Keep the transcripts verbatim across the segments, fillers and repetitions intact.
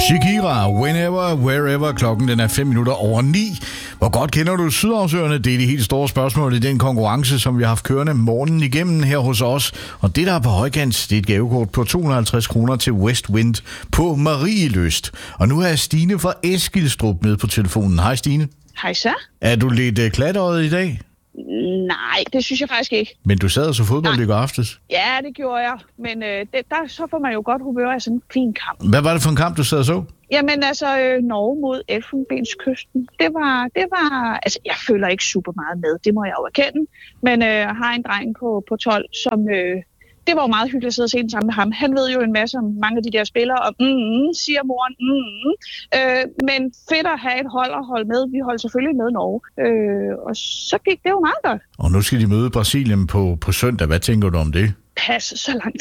Shakira, whenever, wherever, klokken den er fem minutter over ni. Hvor godt kender du Sydhavsøerne? Det er det helt store spørgsmål i den konkurrence, som vi har haft kørende morgenen igennem her hos os. Og det, der er på højkant, det er et gavekort på to hundrede og halvtreds kroner til West Wind på Marielyst. Og nu er Stine fra Eskilstrup med på telefonen. Hej Stine. Hej så. Er du lidt uh, klatret i dag? Nej, det synes jeg faktisk ikke. Men du sad så fodbold i går aftes? Ja, det gjorde jeg. Men øh, det, der så får man jo godt humør af sådan en fin kamp. Hvad var det for en kamp, du sad og så? Jamen altså, øh, Norge mod Elfenbenskysten. Det var, det var... Altså, jeg føler ikke super meget med. Det må jeg jo erkende. Men øh, jeg har en dreng på, på tolv, som... Øh, det var jo meget hyggeligt at sidde og se den sammen med ham. Han ved jo en masse om mange af de der spillere, og mm, siger moren, mm, øh, men fedt at have et hold at holde med. Vi holdt selvfølgelig med Norge, øh, og så gik det jo meget godt. Og nu skal de møde Brasilien på, på søndag. Hvad tænker du om det? Pas, så langt.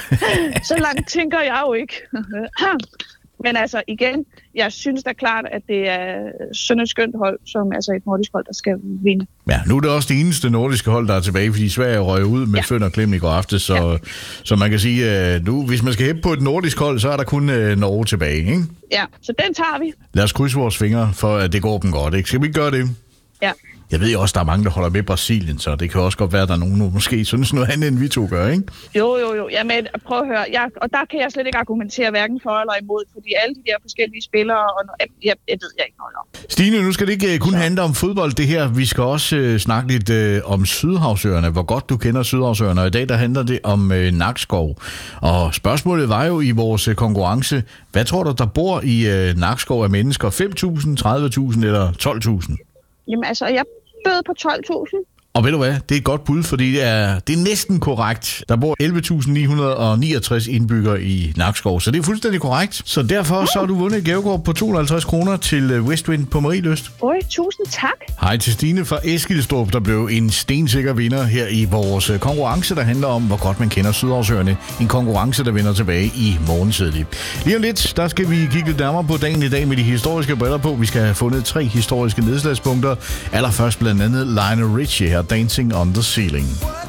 så langt tænker jeg jo ikke. Men altså igen, jeg synes da klart, at det er sådan et skønt hold, som altså et nordisk hold, der skal vinde. Ja, nu er det også det eneste nordiske hold, der er tilbage, fordi Sverige røg ud med ja. Føn og Klem i går aftes, så, ja. så man kan sige, at nu, hvis man skal hæppe på et nordisk hold, så er der kun uh, Norge tilbage, ikke? Ja, så den tager vi. Lad os krydse vores fingre, for at det går dem godt, ikke? Skal vi ikke gøre det? Ja. Jeg ved jo også, der er mange, der holder med Brasilien, så det kan også godt være, at der er nogen, der måske synes noget andet, end vi to gør, ikke? Jo, jo, jo. Jamen, prøv at høre. Jeg, og der kan jeg slet ikke argumentere hverken for eller imod, fordi alle de der forskellige spillere, og jeg, jeg, jeg ved jeg ikke noget om. Stine, nu skal det ikke kun så. handle om fodbold, det her. Vi skal også øh, snakke lidt øh, om Sydhavsøerne, hvor godt du kender Sydhavsøerne, og i dag der handler det om øh, Nakskov. Og spørgsmålet var jo i vores øh, konkurrence, hvad tror du, der bor i øh, Nakskov af mennesker? fem tusind, tredive tusind eller tolv tusind? Jamen altså, jeg bød på tolv tusind. Og ved du hvad, det er et godt bud, fordi det er, det er næsten korrekt. Der bor elleve tusind ni hundrede og niogtres indbyggere i Nakskov, så det er fuldstændig korrekt. Så derfor så har du vundet et gavekort på to hundrede og halvtreds kroner til West Wind på Marielyst. Oj, tusind tak. Hej til Stine fra Eskilstrup, der blev en stensikker vinder her i vores konkurrence, der handler om, hvor godt man kender Sydhavsøerne. En konkurrence, der vender tilbage i morgentidlig. Lige om lidt, der skal vi kigge lidt nærmere på dagen i dag med de historiske briller på. Vi skal have fundet tre historiske nedslagspunkter. Allerførst blandt andet Lionel Richie her, Dancing on the Ceiling.